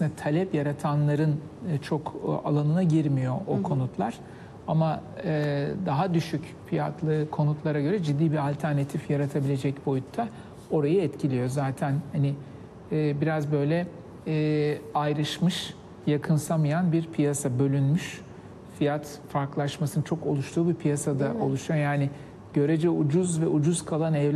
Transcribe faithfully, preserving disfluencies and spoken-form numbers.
içerisinde talep yaratanların e, çok e, alanına girmiyor o hı hı. konutlar. Ama e, daha düşük fiyatlı konutlara göre ciddi bir alternatif yaratabilecek boyutta orayı etkiliyor. Zaten hani e, biraz böyle e, ayrışmış, yakınsamayan bir piyasa, bölünmüş, fiyat farklılaşmasının çok oluştuğu bir piyasada oluşuyor. Yani görece ucuz ve ucuz kalan evler